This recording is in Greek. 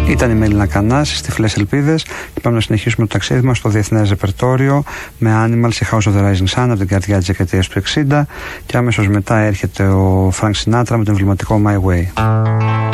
Ήταν η Μέλινα Κανάση, Τυφλές Ελπίδες, και πάμε να συνεχίσουμε το ταξίδι μας στο διεθνές ρεπερτόριο με Animals, η House of the Rising Sun από την καρδιά της δεκαετίας του 60, και αμέσως μετά έρχεται ο Frank Sinatra με το εμβληματικό My Way.